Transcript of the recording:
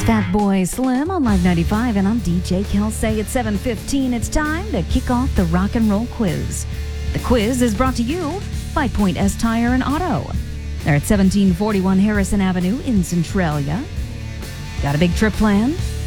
Fatboy Slim on Live 95, and I'm DJ Kelsey. At 7:15, it's time to kick off the rock and roll quiz. The quiz is brought to you by Point S Tire and Auto. They're at 1741 Harrison Avenue in Centralia. Got a big trip planned?